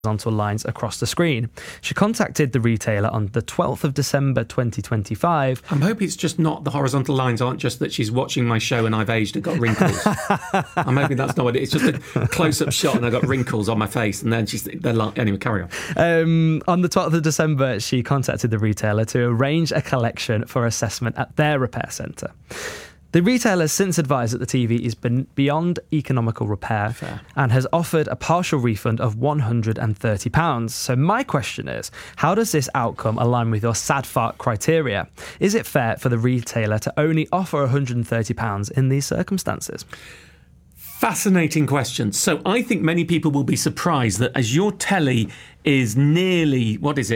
horizontal lines across the screen. She contacted the retailer on the 12th of December 2025. I'm hoping it's just not the horizontal lines aren't just that she's watching my show and I've aged and got wrinkles. I'm hoping that's not what it is. It's just a close-up shot and I've got wrinkles on my face and then they're like, anyway, carry on. On the 12th of December, she contacted the retailer to arrange a collection for assessment at their repair centre. The retailer has since advised that the TV is beyond economical repair and has offered a partial refund of £130. So my question is, how does this outcome align with your sad fart criteria? Is it fair for the retailer to only offer £130 in these circumstances? Fascinating question. So I think many people will be surprised that as your telly is nearly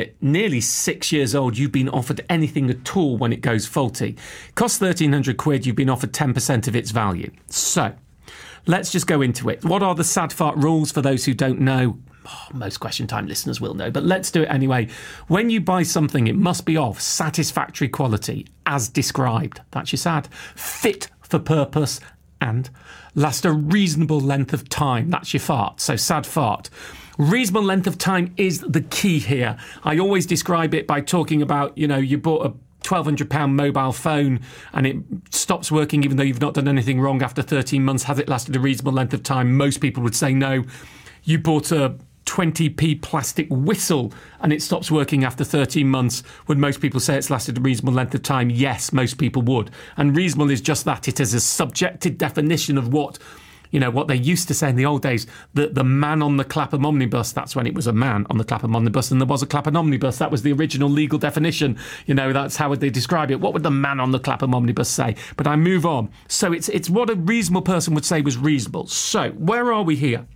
6 years old, you've been offered anything at all when it goes faulty. Costs £1,300, you've been offered 10% of its value. So let's just go into it. What are the sad fart rules for those who don't know? Most Question Time listeners will know, but let's do it anyway. When you buy something, it must be of satisfactory quality, as described. That's your sad. Fit for purpose and last a reasonable length of time. That's your fart. So sad fart. Reasonable length of time is the key here. I always describe it by talking about, you bought a £1,200 mobile phone and it stops working even though you've not done anything wrong after 13 months. Has it lasted a reasonable length of time? Most people would say no. You bought a 20p plastic whistle and it stops working after 13 months. Would most people say it's lasted a reasonable length of time? Yes, most people would. And reasonable is just that. It is a subjective definition of what they used to say in the old days, the man on the Clapham omnibus. That's when it was a man on the Clapham omnibus and there was a Clapham omnibus. That was the original legal definition. That's how would they describe it. What would the man on the Clapham omnibus say? But I move on. So it's what a reasonable person would say was reasonable. So where are we here?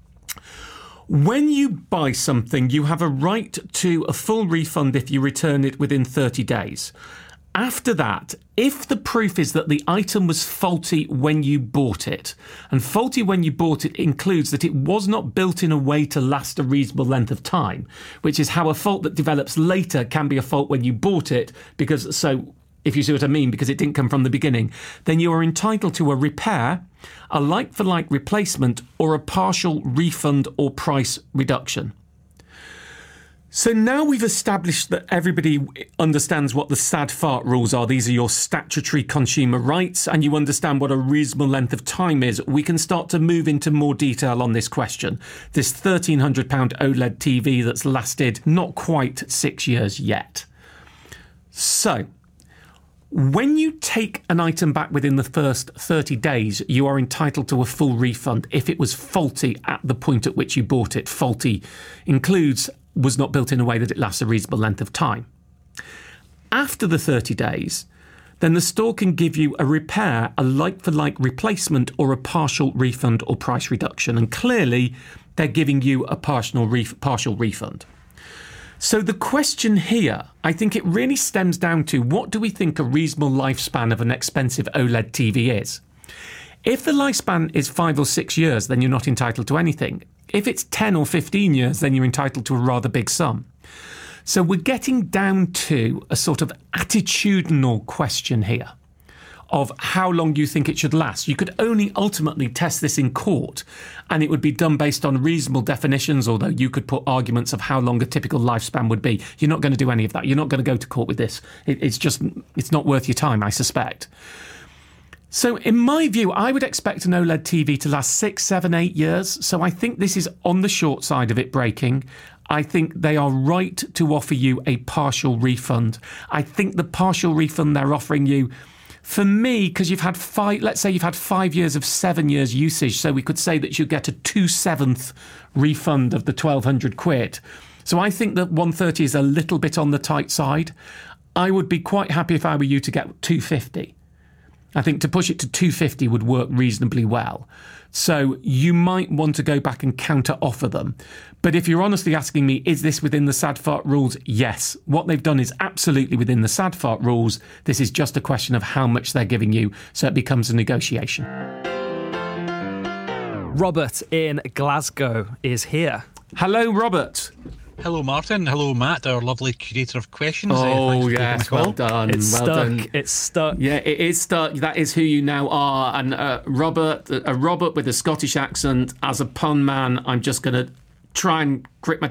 When you buy something, you have a right to a full refund if you return it within 30 days. After that, if the proof is that the item was faulty when you bought it, and faulty when you bought it includes that it was not built in a way to last a reasonable length of time, which is how a fault that develops later can be a fault when you bought it, if you see what I mean, because it didn't come from the beginning, then you are entitled to a repair, a like-for-like replacement, or a partial refund or price reduction. So now we've established that everybody understands what the sad fart rules are. These are your statutory consumer rights, and you understand what a reasonable length of time is. We can start to move into more detail on this question. This £1,300 OLED TV that's lasted not quite 6 years yet. So when you take an item back within the first 30 days, you are entitled to a full refund if it was faulty at the point at which you bought it. Faulty includes was not built in a way that it lasts a reasonable length of time. After the 30 days, then the store can give you a repair, a like-for-like replacement, or a partial refund or price reduction. And clearly, they're giving you a partial refund. So the question here, I think it really stems down to what do we think a reasonable lifespan of an expensive OLED TV is? If the lifespan is 5 or 6 years, then you're not entitled to anything. If it's 10 or 15 years, then you're entitled to a rather big sum. So we're getting down to a sort of attitudinal question here of how long you think it should last. You could only ultimately test this in court, and it would be done based on reasonable definitions, although you could put arguments of how long a typical lifespan would be. You're not going to do any of that. You're not going to go to court with this. It's not worth your time, I suspect. So in my view, I would expect an OLED TV to last 6, 7, 8 years. So I think this is on the short side of it breaking. I think they are right to offer you a partial refund. I think the partial refund they're offering you, for me, because let's say you've had 5 years of 7 years usage, so we could say that you get a 2/7 refund of the £1,200. So I think that 130 is a little bit on the tight side. I would be quite happy if I were you to get 250. I think to push it to 250 would work reasonably well. So you might want to go back and counter offer them. But if you're honestly asking me, is this within the sad fart rules? Yes. What they've done is absolutely within the sad fart rules. This is just a question of how much they're giving you. So it becomes a negotiation. Robert in Glasgow is here. Hello, Robert. Hello, Martin. Hello, Matt, our lovely curator of questions. Oh, yes, well done. It's well stuck. done. It's stuck. Yeah, it is stuck. That is who you now are. And Robert with a Scottish accent, as a pun man, I'm just going to try and grit my